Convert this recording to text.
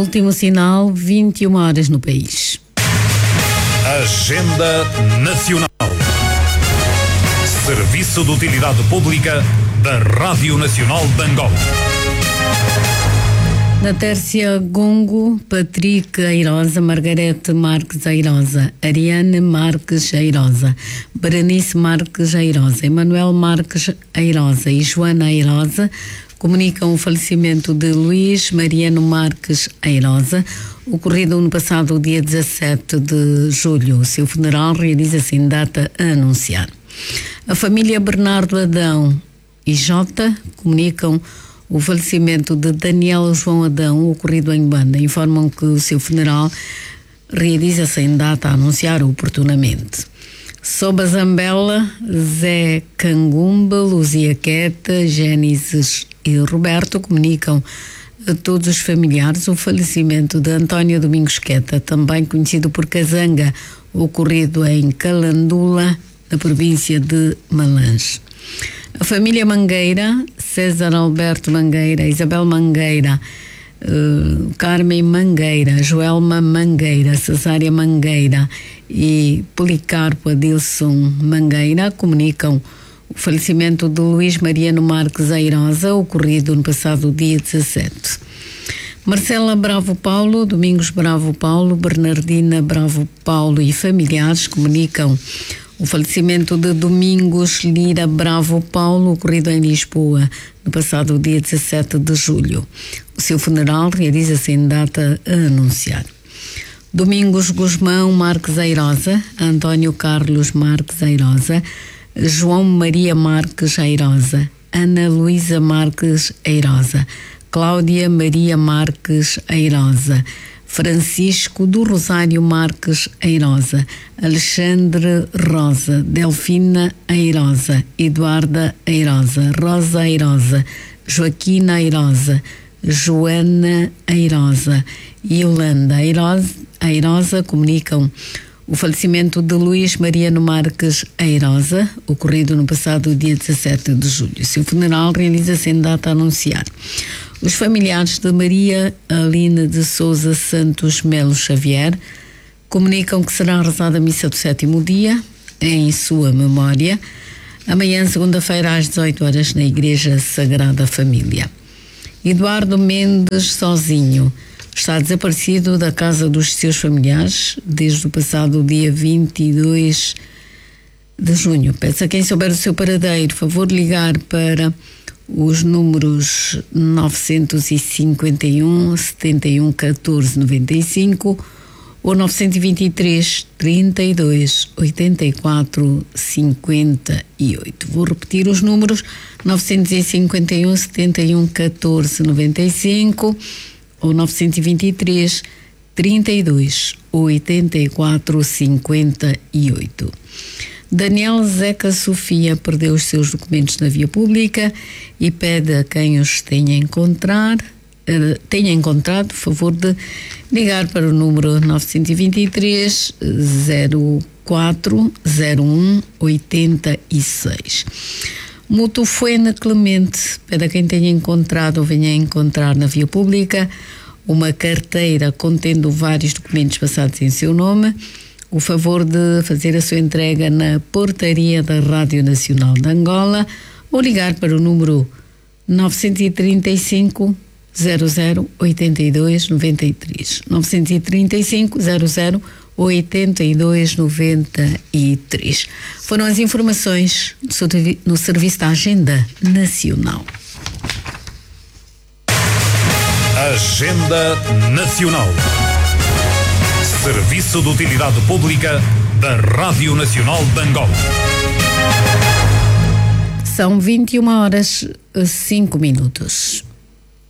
Último sinal, 21 horas no país. Agenda Nacional. Serviço de Utilidade Pública da Rádio Nacional de Angola. Na Tércia Gongo, Patrick Airosa, Margarete Marques Airosa, Ariane Marques Airosa, Berenice Marques Airosa, Emanuel Marques Airosa e Joana Airosa comunicam o falecimento de Luís Mariano Marques Airosa, ocorrido no passado dia 17 de julho. O seu funeral realiza-se em data a anunciar. A família Bernardo Adão e Jota comunicam o falecimento de Daniel João Adão, ocorrido em Banda. Informam que o seu funeral realiza-se em data a anunciar oportunamente. Sob a Zambela, Zé Cangumba, Luzia Queta, Gênesis e Roberto comunicam a todos os familiares o falecimento de António Domingos Queta, também conhecido por Casanga, ocorrido em Calandula, na província de Malange. A família Mangueira, César Alberto Mangueira, Isabel Mangueira, Carmen Mangueira, Joelma Mangueira, Cesária Mangueira e Policarpo Adilson Mangueira comunicam o falecimento de Luís Mariano Marques Airosa, ocorrido no passado dia 17. Marcela Bravo Paulo, Domingos Bravo Paulo, Bernardina Bravo Paulo e familiares comunicam o falecimento de Domingos Lira Bravo Paulo, ocorrido em Lisboa, no passado dia 17 de julho. O seu funeral realiza-se em data a anunciar. Domingos Guzmão Marques Airosa, António Carlos Marques Airosa, João Maria Marques Airosa, Ana Luísa Marques Airosa, Cláudia Maria Marques Airosa, Francisco do Rosário Marques Airosa, Alexandre Rosa, Delfina Airosa, Eduarda Airosa, Rosa Airosa, Joaquina Airosa, Joana Airosa e Yolanda Airosa comunicam o falecimento de Luís Mariano Marques Airosa, ocorrido no passado dia 17 de julho. Seu funeral realiza-se em data a anunciar. Os familiares de Maria Aline de Souza Santos Melo Xavier comunicam que será rezada a missa do 7º dia em sua memória, amanhã, segunda-feira, às 18 horas, na Igreja Sagrada Família. Eduardo Mendes Sozinho está desaparecido da casa dos seus familiares desde o passado dia 22 de junho. Peço a quem souber o seu paradeiro, favor ligar para os números 951 71 14 95 ou 923 32 84 58. Vou repetir os números: 951 71 14 95 ou 923 32 84 58. Daniel Zeca Sofia perdeu os seus documentos na via pública e pede a quem os tenha encontrado, favor de ligar para o número 923 04 01 86. Mutufuena Clemente pede a quem tenha encontrado ou venha a encontrar na via pública uma carteira contendo vários documentos passados em seu nome, o favor de fazer a sua entrega na portaria da Rádio Nacional de Angola ou ligar para o número 935 00 82 93. 935 00 82 93. Foram as informações no serviço da Agenda Nacional. Agenda Nacional. Serviço de Utilidade Pública da Rádio Nacional de Angola. São 21 horas 5 minutos.